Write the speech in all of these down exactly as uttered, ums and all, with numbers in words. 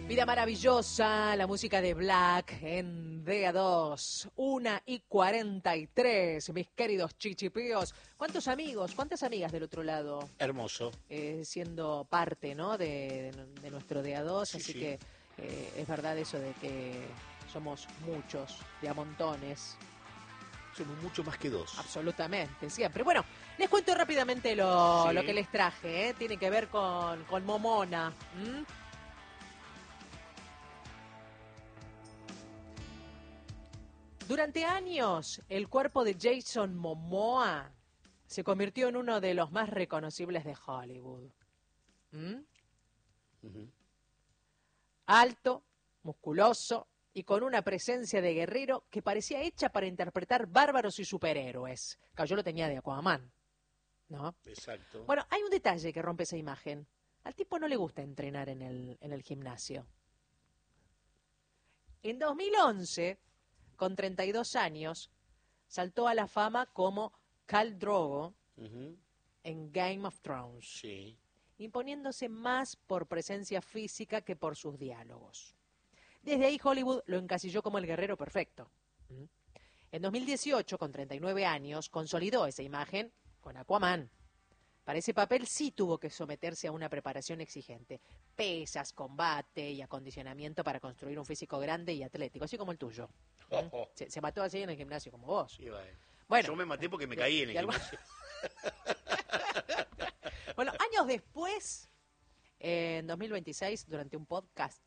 Vida maravillosa, la música de Black en D A dos, una y cuarenta y tres, mis queridos chichipíos. ¿Cuántos amigos, cuántas amigas del otro lado? Hermoso. Eh, siendo parte, ¿no?, de, de, de nuestro D A dos, sí, así sí. que eh, es verdad eso de que somos muchos, de a montones. Somos mucho más que dos. Absolutamente, siempre. Bueno, les cuento rápidamente lo, sí. lo que les traje, ¿eh? Tiene que ver con, con Momona. ¿Mm? Durante años, el cuerpo de Jason Momoa se convirtió en uno de los más reconocibles de Hollywood. ¿Mm? Uh-huh. Alto, musculoso y con una presencia de guerrero que parecía hecha para interpretar bárbaros y superhéroes. Claro, yo lo tenía de Aquaman, ¿no? Exacto. Bueno, hay un detalle que rompe esa imagen. Al tipo no le gusta entrenar en el, en el gimnasio. En dos mil once... con treinta y dos años, saltó a la fama como Khal Drogo uh-huh. en Game of Thrones, sí. imponiéndose más por presencia física que por sus diálogos. Desde ahí Hollywood lo encasilló como el guerrero perfecto. ¿Mm? En dos mil dieciocho, con treinta y nueve años, consolidó esa imagen con Aquaman. Para ese papel sí tuvo que someterse a una preparación exigente. Pesas, combate y acondicionamiento para construir un físico grande y atlético, así como el tuyo. Oh, oh. Se, se mató así en el gimnasio como vos. Sí, vale. Bueno, yo me maté porque me caí en el gimnasio. Bueno, años después, en dos mil veintiséis, durante un podcast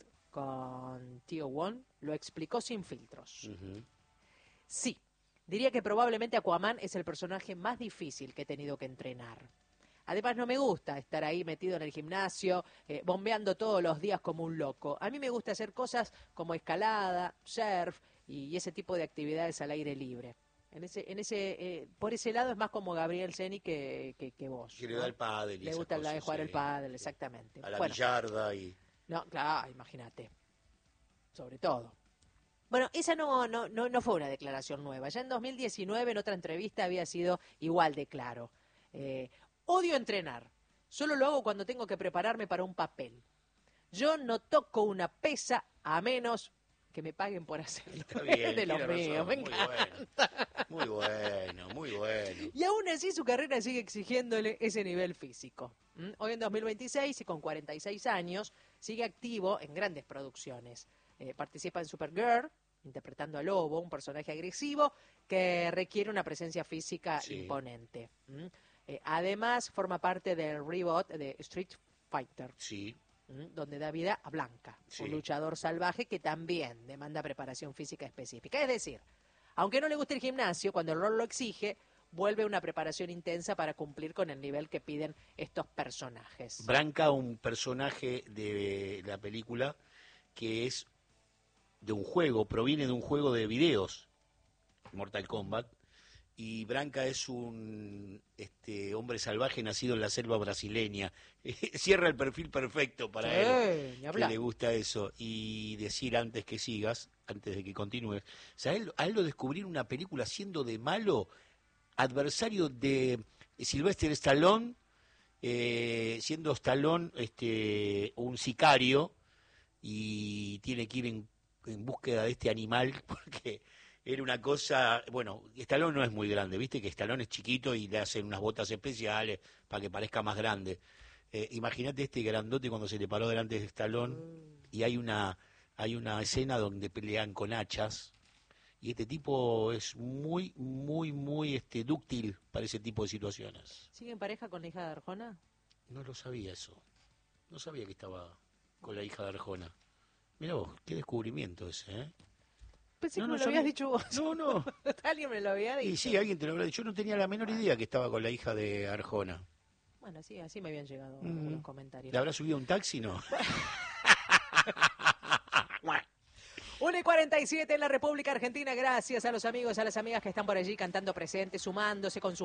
con Tío Won, lo explicó sin filtros. Uh-huh. Sí, diría que probablemente Aquaman es el personaje más difícil que he tenido que entrenar. Además, no me gusta estar ahí metido en el gimnasio, eh, bombeando todos los días como un loco. A mí me gusta hacer cosas como escalada, surf y ese tipo de actividades al aire libre. En ese, en ese, eh, por ese lado es más como Gabriel Ceni que, que, que vos. Que le ¿no? da el pádel. Le gusta cosas, la de jugar sí. el pádel, exactamente. A la bueno, billarda y... No, claro, imagínate. Sobre todo. Bueno, esa no, no, no, no fue una declaración nueva. Ya en dos mil diecinueve, en otra entrevista, había sido igual de claro. Eh, Odio entrenar. Solo lo hago cuando tengo que prepararme para un papel. Yo no toco una pesa a menos que me paguen por hacerlo. Está bien, de los míos, me muy encanta. Bueno, muy bueno, muy bueno. Y aún así su carrera sigue exigiéndole ese nivel físico. ¿Mm? Hoy en dos mil veintiséis y con cuarenta y seis años sigue activo en grandes producciones. Eh, participa en Supergirl, interpretando a Lobo, un personaje agresivo que requiere una presencia física sí. imponente. ¿Mm? Eh, además, forma parte del reboot de Street Fighter, sí. donde da vida a Blanca, sí. un luchador salvaje que también demanda preparación física específica. Es decir, aunque no le guste el gimnasio, cuando el rol lo exige, vuelve una preparación intensa para cumplir con el nivel que piden estos personajes. Blanca, un personaje de la película que es de un juego, proviene de un juego de videos, Mortal Kombat. Y Branca es un este hombre salvaje nacido en la selva brasileña. Cierra el perfil perfecto para sí, él, que le gusta eso. Y decir antes que sigas, antes de que continúes, o sea, a él, a él lo descubrí en una película siendo de malo, adversario de Sylvester Stallone, eh, siendo Stallone este, un sicario, y tiene que ir en, en búsqueda de este animal, porque... Era una cosa, bueno, Stallone no es muy grande, viste que Stallone es chiquito y le hacen unas botas especiales para que parezca más grande. Eh, Imagínate este grandote cuando se le paró delante de Stallone mm. y hay una hay una escena donde pelean con hachas y este tipo es muy, muy, muy este dúctil para ese tipo de situaciones. ¿Sigue en pareja con la hija de Arjona? No lo sabía eso, no sabía que estaba con la hija de Arjona. Mirá vos, qué descubrimiento ese, ¿eh? Pensé no, que no, me lo sabía... habías dicho vos. No, no. Alguien me lo había dicho. Y sí, alguien te lo habrá dicho. Yo no tenía la menor idea que estaba con la hija de Arjona. Bueno, sí, así me habían llegado mm. algunos comentarios. ¿Le habrá subido un taxi, no? una y cuarenta y siete en la República Argentina. Gracias a los amigos, a las amigas que están por allí cantando presentes, sumándose con sus